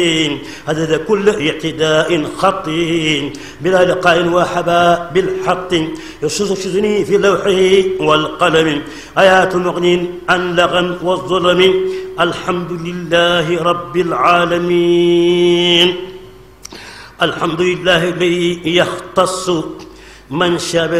عدد كل اعتداء خطي بلا لقاء وحبا بالحق يشذني في لوحه والقلم آيات مغنين عن لغم والظلم الحمد لله رب العالمين الحمد لله الذي يختص من شاء